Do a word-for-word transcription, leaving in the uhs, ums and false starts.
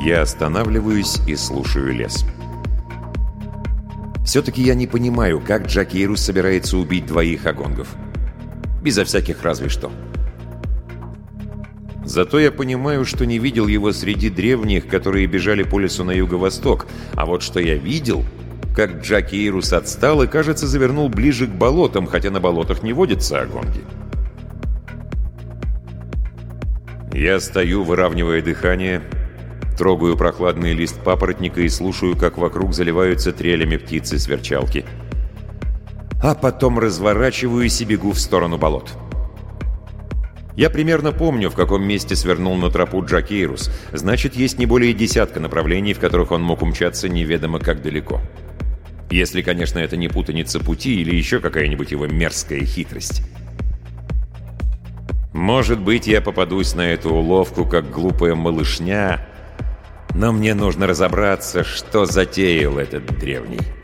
Я останавливаюсь и слушаю лес. Все-таки я не понимаю, как Джакейрус собирается убить двоих агонгов. Безо всяких разве что. Зато я понимаю, что не видел его среди древних, которые бежали по лесу на юго-восток. А вот что я видел, как Джакейрус отстал и, кажется, завернул ближе к болотам, хотя на болотах не водятся агонги. Я стою, выравнивая дыхание, трогаю прохладный лист папоротника и слушаю, как вокруг заливаются трелями птицы-сверчалки. А потом разворачиваюсь и бегу в сторону болот. Я примерно помню, в каком месте свернул на тропу Джакейрус. Значит, есть не более десятка направлений, в которых он мог умчаться неведомо как далеко. Если, конечно, это не путаница пути или еще какая-нибудь его мерзкая хитрость. Может быть, я попадусь на эту уловку, как глупая малышня, но мне нужно разобраться, что затеял этот древний.